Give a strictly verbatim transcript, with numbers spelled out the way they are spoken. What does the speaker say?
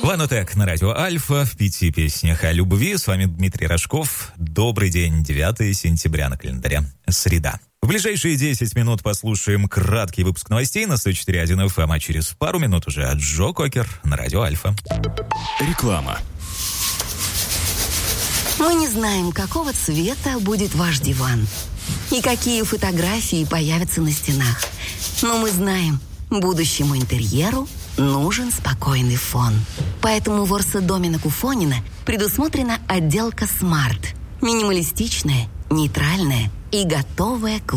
Ванотек на радио Альфа в пяти песнях о любви. С вами Дмитрий Рожков. Добрый день, девятое сентября на календаре. Среда. В ближайшие десять минут послушаем краткий выпуск новостей на сто четыре точка один эф эм, а через пару минут уже Джо Кокер на радио Альфа. Реклама. Мы не знаем, какого цвета будет ваш диван и какие фотографии появятся на стенах. Но мы знаем, будущему интерьеру нужен спокойный фон. Поэтому в Орсо-доме Куфонина предусмотрена отделка «Смарт». Минималистичная, нейтральная и готовая к